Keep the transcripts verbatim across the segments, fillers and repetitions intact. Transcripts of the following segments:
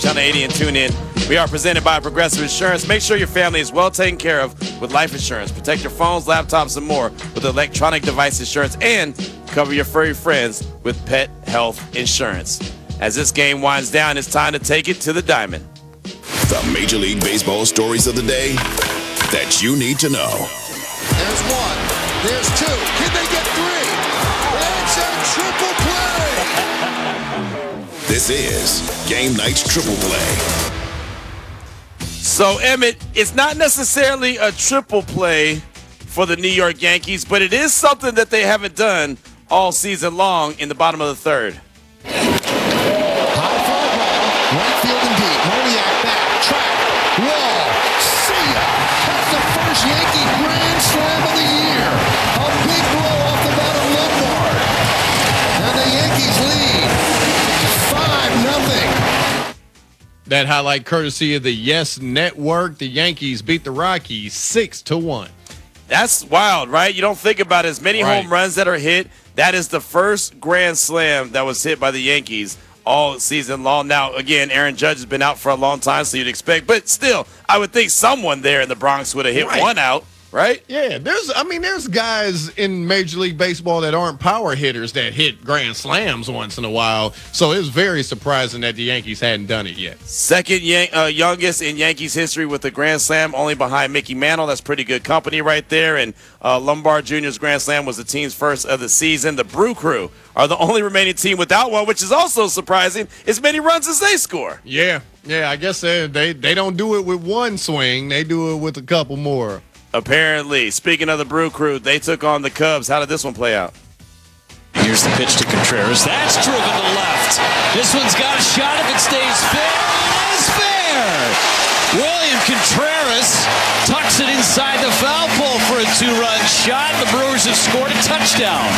Channel eighty, and tune in. We are presented by Progressive Insurance. Make sure your family is well taken care of with life insurance. Protect your phones, laptops, and more with electronic device insurance, and cover your furry friends with pet health insurance. As this game winds down, it's time to take it to the diamond. The Major League Baseball stories of the day that you need to know. There's one. There's two. Can they get three? It's a triple play. This is Game Night's Triple Play. So, Emmett, it's not necessarily a triple play for the New York Yankees, but it is something that they haven't done all season long in the bottom of the third. High fly ball. Right field and deep. Moniak back. Track. Wall. See ya. That's the first Yankee grand slam of the year. A big blow off the bat of Lombard. And the Yankees lead five nothing. That highlight courtesy of the Yes Network. The Yankees beat the Rockies six to one. That's wild, right? You don't think about as many Right. home runs that are hit. That is the first grand slam that was hit by the Yankees all season long. Now, again, Aaron Judge has been out for a long time, so you'd expect. But still, I would think someone there in the Bronx would have hit Right. one out, right? Yeah, there's I mean there's guys in Major League Baseball that aren't power hitters that hit grand slams once in a while. So it was very surprising that the Yankees hadn't done it yet. Second Yan- uh, youngest in Yankees history with a grand slam, only behind Mickey Mantle. That's pretty good company right there. And uh, Lombard Junior's grand slam was the team's first of the season. The Brew Crew are the only remaining team without one, which is also surprising. As many runs as they score. Yeah, yeah, I guess they they, they don't do it with one swing. They do it with a couple more. Apparently. Speaking of the Brew Crew, they took on the Cubs. How did this one play out? Here's the pitch to Contreras. That's driven to left. This one's got a shot if it stays fair. It is fair. William Contreras tucks it inside the foul pole for a two-run shot. The Brewers have scored a touchdown.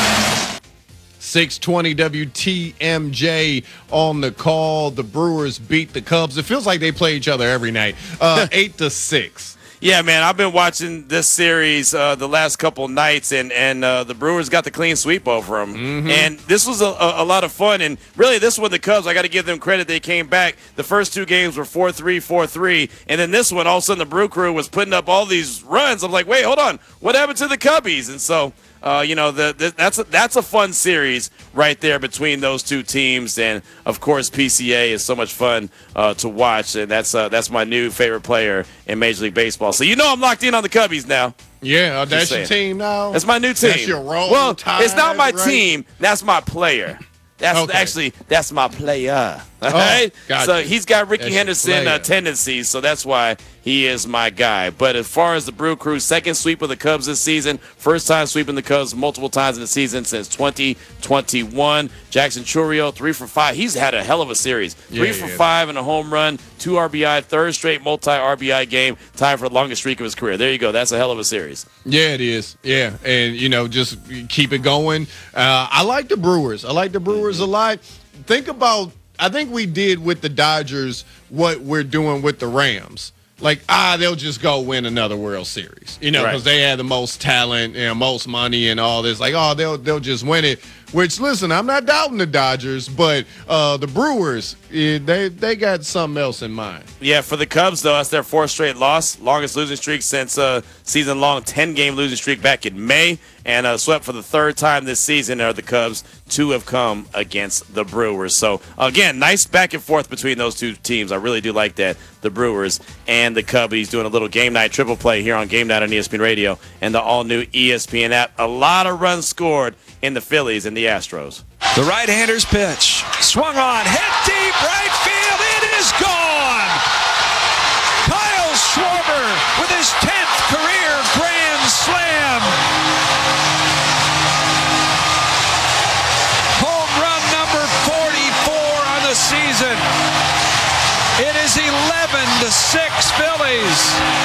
six twenty W T M J on the call. The Brewers beat the Cubs. It feels like they play each other every night. Uh, eight to six. Yeah, man, I've been watching this series uh, the last couple nights, and and uh, the Brewers got the clean sweep over them. Mm-hmm. And this was a, a, a lot of fun. And really, this one, the Cubs, I got to give them credit. They came back. The first two games were four three, four three. And then this one, all of a sudden, the Brew Crew was putting up all these runs. I'm like, wait, hold on. What happened to the Cubbies? And so, uh, you know, the, the, that's, a, that's a fun series right there between those two teams. And, of course, P C A is so much fun uh, to watch. And that's uh, that's my new favorite player in Major League Baseball. So you know I'm locked in on the Cubbies now. Yeah, uh, that's saying. your team now? That's my new team. That's your role. Well, tide, it's not my right? team. That's my player. That's Okay. actually that's my player. All Oh, right. gotcha. So he's got Ricky That's your Henderson uh, player. tendencies, so that's why he is my guy. But as far as the Brew Crew, second sweep of the Cubs this season, first time sweeping the Cubs multiple times in the season since twenty twenty-one. Jackson Chourio, three for five. He's had a hell of a series. Three Yeah, for yeah. five and a home run, two R B I, third straight multi-R B I game, tied for the longest streak of his career. There you go. That's a hell of a series. Yeah, it is. Yeah, and, you know, just keep it going. Uh, I like the Brewers. I like the Brewers a lot. Think about, I think we did with the Dodgers what we're doing with the Rams. Like, ah, they'll just go win another World Series, you know, Right. because they had the most talent and most money and all this. Like, oh, they'll they'll just win it. Which, listen, I'm not doubting the Dodgers, but uh, the Brewers, eh, they they got something else in mind. Yeah, for the Cubs, though, that's their fourth straight loss. Longest losing streak since uh, season-long ten-game losing streak back in May. And uh, swept for the third time this season are the Cubs. Two have come against the Brewers. So, again, nice back and forth between those two teams. I really do like that, the Brewers and the Cubbies doing a little game night triple play here on Game Night on E S P N Radio and the all-new E S P N app. A lot of runs scored in the Phillies and the Astros. The right-hander's pitch. Swung on. Hit deep right field. It is gone. Kyle Schwarber with his tenth career grand slam. Home run number forty-four on the season. It is eleven to six Phillies.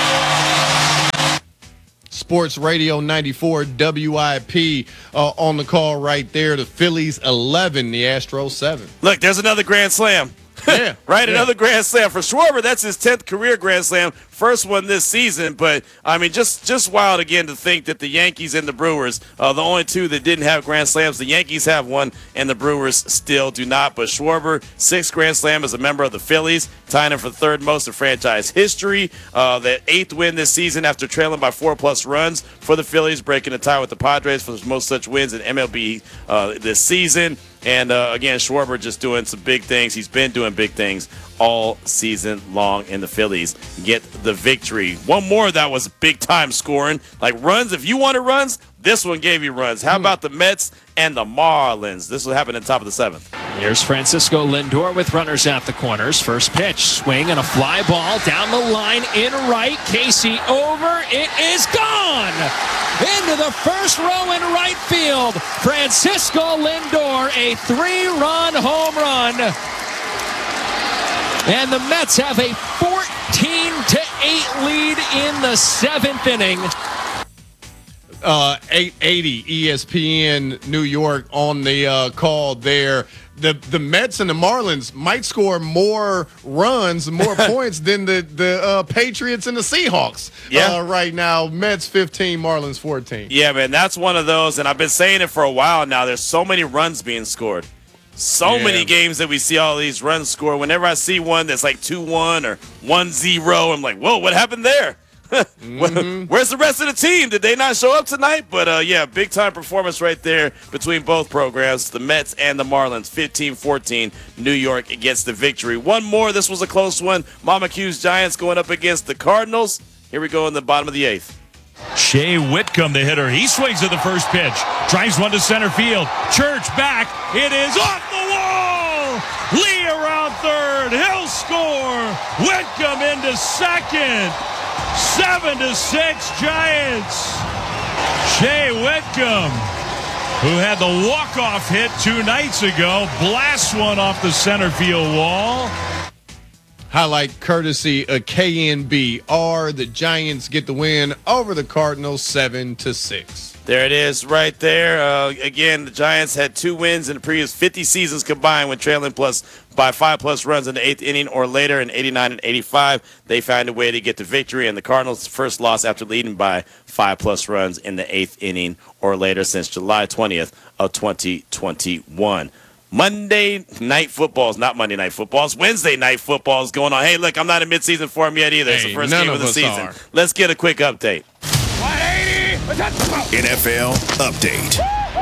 Sports Radio ninety-four W I P uh, on the call right there. The Phillies eleven, the Astros seven. Look, there's another grand slam. Yeah. right? Yeah. Another grand slam. For Schwarber, that's his tenth career grand slam, first one this season. But, I mean, just just wild again to think that the Yankees and the Brewers, uh, the only two that didn't have grand slams, the Yankees have one and the Brewers still do not. But Schwarber, sixth grand slam as a member of the Phillies, tying him for third most in franchise history. Uh, the eighth win this season after trailing by four-plus runs for the Phillies, breaking the tie with the Padres for the most such wins in M L B uh, this season. And, uh, again, Schwarber just doing some big things. He's been doing big things all season long, and the Phillies get the victory. One more that was big-time scoring. Like runs, if you wanted runs, this one gave you runs. How about the Mets and the Marlins? This will happen at the top of the seventh. Here's Francisco Lindor with runners at the corners. First pitch, swing and a fly ball down the line in right. Casey over. It is gone. Into the first row in right field. Francisco Lindor, a three-run home run. And the Mets have a fourteen to eight lead in the seventh inning. Uh, eight eighty E S P N New York on the uh, call there. The the Mets and the Marlins might score more runs, more points than the the uh, Patriots and the Seahawks. Yeah. Uh, right now, Mets fifteen, Marlins fourteen. Yeah, man, that's one of those, and I've been saying it for a while now. There's so many runs being scored. So Yeah. many games that we see all these runs score. Whenever I see one that's like two one or one zero, I'm like, whoa, what happened there? mm-hmm. Where's the rest of the team? Did they not show up tonight? But, uh, yeah, big-time performance right there between both programs, the Mets and the Marlins. fifteen fourteen, New York gets the victory. One more. This was a close one. Mama Q's Giants going up against the Cardinals. Here we go in the bottom of the eighth. Shea Whitcomb, the hitter. He swings at the first pitch. Drives one to center field. Church back. It is off the wall. Lee around third. He'll score. Whitcomb into second. Seven to six Giants. Shea Whitcomb, who had the walk-off hit two nights ago, blasts one off the center field wall. Highlight courtesy of K N B R. The Giants get the win over the Cardinals, seven to six. There it is right there. Uh, again, the Giants had two wins in the previous fifty seasons combined when trailing plus by five-plus runs in the eighth inning or later in eighty-nine and eighty-five. They found a way to get the victory, and the Cardinals' first loss after leading by five-plus runs in the eighth inning or later since July twentieth of twenty twenty-one. Monday Night Football is not Monday Night Football. It's Wednesday Night Football is going on. Hey, look, I'm not in midseason form yet either. It's the Hey, first none game of of the us season. are. Let's get a quick update. N F L Update.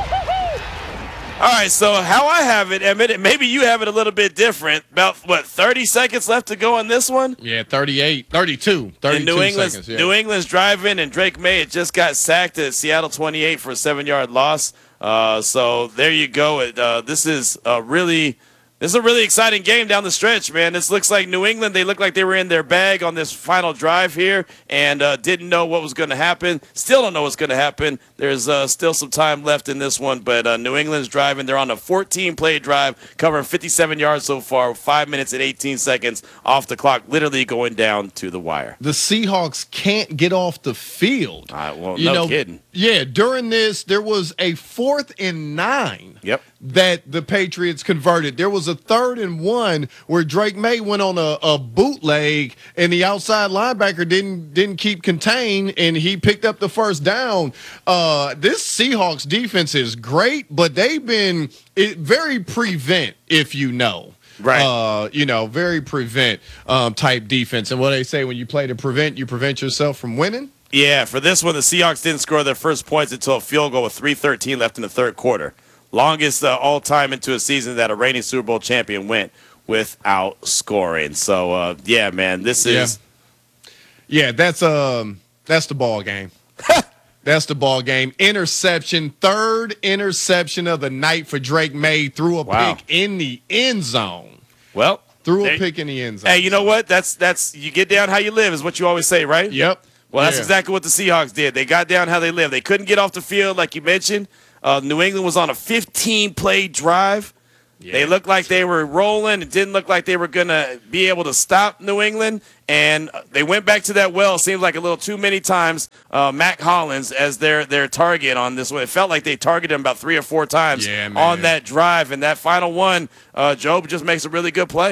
All right, so how I have it, Emmett, and maybe you have it a little bit different. About, what, thirty seconds left to go on this one? Yeah, thirty-eight, thirty-two, thirty-two And New England's, seconds. Yeah. New England's driving, and Drake May had just got sacked at Seattle twenty-eight for a seven-yard loss. Uh, so there you go. It, uh, this is a really, this is a really exciting game down the stretch, man. This looks like New England. They look like they were in their bag on this final drive here, and uh, didn't know what was going to happen. Still don't know what's going to happen. There's uh, still some time left in this one, but uh, New England's driving. They're on a fourteen-play drive, covering fifty-seven yards so far, five minutes and eighteen seconds off the clock, literally going down to the wire. The Seahawks can't get off the field. Uh, well, You no know, kidding. Yeah, during this, there was a fourth and nine Yep. that the Patriots converted. There was a third and one where Drake May went on a, a bootleg, and the outside linebacker didn't didn't keep contained, and he picked up the first down. Uh, this Seahawks defense is great, but they've been it, very prevent, if you know. Right. Uh, you know, very prevent um, type defense. And what they say, when you play to prevent, you prevent yourself from winning. Yeah, for this one, the Seahawks didn't score their first points until a field goal with three thirteen left in the third quarter. Longest uh, all-time into a season that a reigning Super Bowl champion went without scoring. So, uh, yeah, man, this is Yeah. Yeah, that's um that's the ball game. That's the ball game. Interception, third interception of the night for Drake May. Threw a Wow. pick in the end zone. well. Threw there- a pick in the end zone. Hey, you know what? That's that's you get down how you live is what you always say, right? Yep. Well, that's Yeah. exactly what the Seahawks did. They got down how they live. They couldn't get off the field, like you mentioned. Uh, New England was on a fifteen-play drive. They looked like they were rolling. It didn't look like they were going to be able to stop New England. And they went back to that well, seems like a little too many times, uh, Mac Hollins as their, their target on this one. It felt like they targeted him about three or four times Yeah, man. on that drive. And that final one, uh, Job just makes a really good play.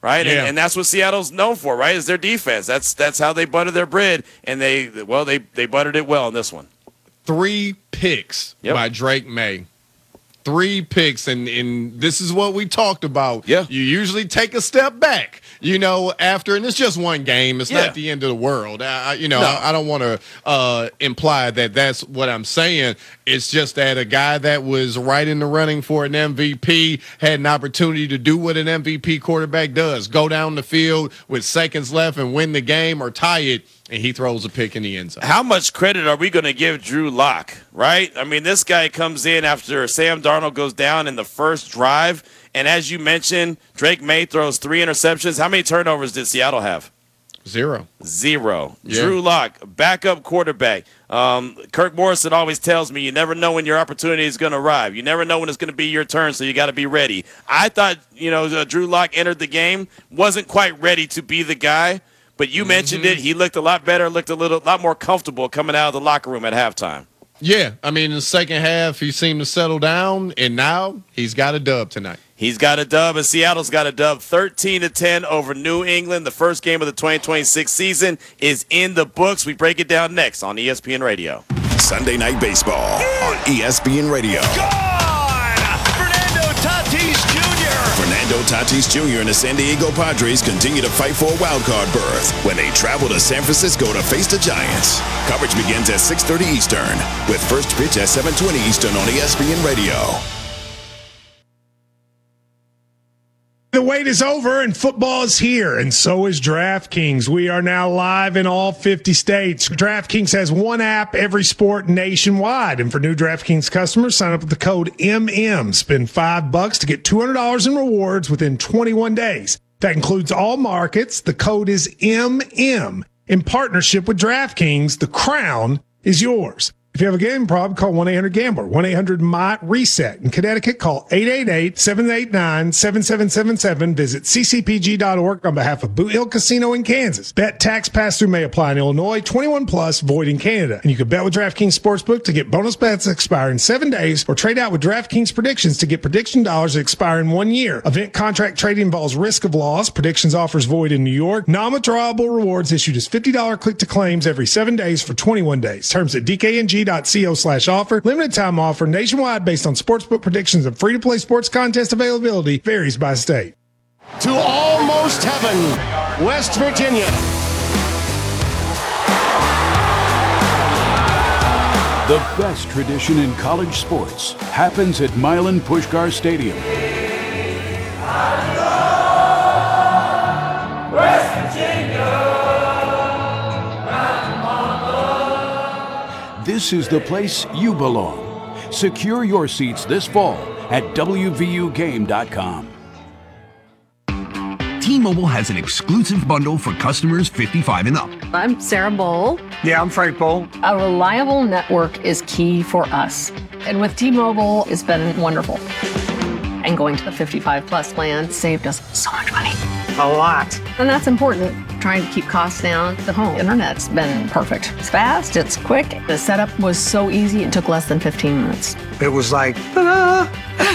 right? Yeah. And, and that's what Seattle's known for, right, is their defense. That's that's how they butter their bread, and they, well, they, they buttered it well in this one. Three picks Yep. by Drake May. Three picks, and, and this is what we talked about. Yeah. You usually take a step back, you know, after, and it's just one game. It's Yeah. not the end of the world. I, I- you know, No. I, I don't want to uh, imply that that's what I'm saying. It's just that a guy that was right in the running for an M V P had an opportunity to do what an M V P quarterback does, go down the field with seconds left and win the game or tie it, and he throws a pick in the end zone. How much credit are we going to give Drew Lock, right? I mean, this guy comes in after Sam Darnold goes down in the first drive, and as you mentioned, Drake May throws three interceptions. How many turnovers did Seattle have? Zero. Zero. Yeah. Drew Lock, backup quarterback. Um, Kirk Morrison always tells me you never know when your opportunity is going to arrive. You never know when it's going to be your turn, so you got to be ready. I thought, you know, uh, Drew Lock entered the game, wasn't quite ready to be the guy, but you mm-hmm. mentioned it. He looked a lot better, looked a little lot more comfortable coming out of the locker room at halftime. Yeah, I mean, in the second half, he seemed to settle down, and now he's got a dub tonight. He's got a dub, and Seattle's got a dub thirteen to ten over New England. The first game of the twenty twenty-six season is in the books. We break it down next on E S P N Radio. Sunday Night Baseball on E S P N Radio. Gone! Fernando Tatis Junior Fernando Tatis Junior and the San Diego Padres continue to fight for a wild card berth when they travel to San Francisco to face the Giants. Coverage begins at six thirty Eastern with first pitch at seven twenty Eastern on E S P N Radio. The wait is over and football is here, and so is DraftKings. We are now live in all fifty states. DraftKings has one app, every sport nationwide. And for new DraftKings customers, sign up with the code M M. Spend five bucks to get two hundred dollars in rewards within twenty-one days. That includes all markets. The code is M M. In partnership with DraftKings, the crown is yours. If you have a gambling problem, call one eight hundred gambler, one eight hundred M Y reset. In Connecticut, call eight eight eight, seven eight nine, seven seven seven seven. Visit c c p g dot org on behalf of Boot Hill Casino in Kansas. Bet tax pass-through may apply in Illinois, twenty-one plus, void in Canada. And you can bet with DraftKings Sportsbook to get bonus bets that expire in seven days or trade out with DraftKings Predictions to get prediction dollars that expire in one year. Event contract trading involves risk of loss. Predictions offers void in New York. Non-withdrawable rewards issued as fifty dollars click to claims every seven days for twenty-one days. Terms at d k n g dot co slash offer. Limited time offer nationwide based on sportsbook predictions and free-to-play sports contest availability varies by state. To almost heaven, West Virginia. The best tradition in college sports happens at Milan Puskar Stadium. West Virginia! This is the place you belong. Secure your seats this fall at w v u game dot com. T-Mobile has an exclusive bundle for customers fifty-five and up. I'm Sarah Bowl. Yeah, I'm Frank Bowl. A reliable network is key for us. And with T-Mobile, it's been wonderful. And going to the fifty-five plus plan saved us so much money. A lot. And that's important. Trying to keep costs down. The home internet's been perfect. It's fast, it's quick. The setup was so easy, it took less than fifteen minutes. It was like, ta-da!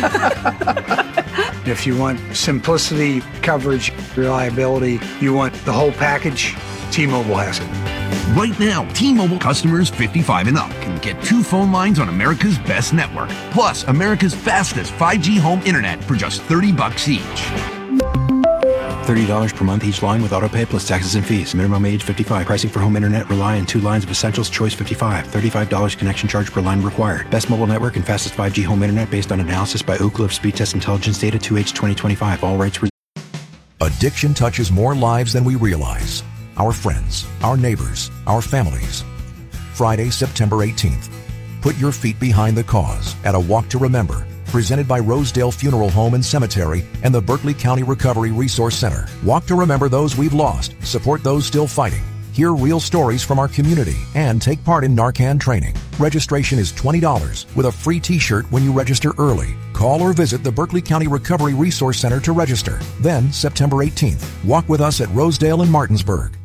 If you want simplicity, coverage, reliability, you want the whole package, T-Mobile has it. Right now, T-Mobile customers fifty-five and up can get two phone lines on America's best network, plus America's fastest five G home internet for just thirty bucks each. thirty dollars per month each line with autopay plus taxes and fees. Minimum age fifty-five. Pricing for home internet rely on two lines of Essentials Choice fifty-five. thirty-five dollars connection charge per line required. Best mobile network and fastest five G home internet based on analysis by Ookla of Speed Test Intelligence Data two H twenty twenty-five. All rights reserved. Addiction touches more lives than we realize. Our friends, our neighbors, our families. Friday, September eighteenth. Put your feet behind the cause at a Walk to Remember, presented by Rosedale Funeral Home and Cemetery and the Berkeley County Recovery Resource Center. Walk to remember those we've lost, support those still fighting, hear real stories from our community, and take part in Narcan training. Registration is twenty dollars with a free t-shirt when you register early. Call or visit the Berkeley County Recovery Resource Center to register. Then, September eighteenth, walk with us at Rosedale and Martinsburg.